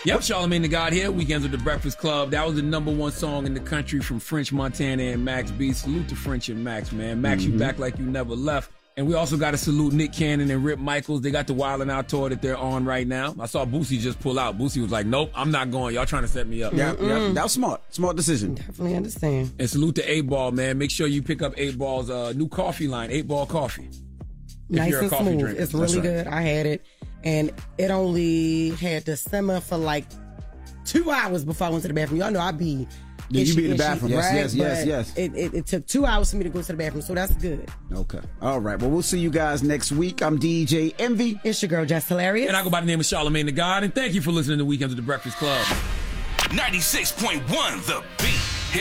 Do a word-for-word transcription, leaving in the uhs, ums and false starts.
Yep, Charlamagne the God here. Weekends with the Breakfast Club. That was the number one song in the country from French Montana and Max B. Salute to French and Max, man. Max, mm-hmm. you back like you never left. And we also got to salute Nick Cannon and Rip Michaels. They got the Wildin' Out tour that they're on right now. I saw Boosie just pull out. Boosie was like, nope, I'm not going. Y'all trying to set me up. Yeah, yeah. That was smart. Smart decision. Definitely understand. And salute to eight ball, man. Make sure you pick up eight ball's uh, new coffee line, eight ball Coffee. Nice and smooth. Drinker. It's really right. good. I had it. And it only had to simmer for like two hours before I went to the bathroom. Y'all know I be... Yeah, itchy, you be in the itchy, bathroom. Yes, right? yes, yes, but yes. It, it, it took two hours for me to go to the bathroom, so that's good. Okay. All right. Well, we'll see you guys next week. I'm D J Envy. It's your girl, Just Hilarious. And I go by the name of Charlamagne the God. And thank you for listening to Weekends with the Breakfast Club. ninety-six point one The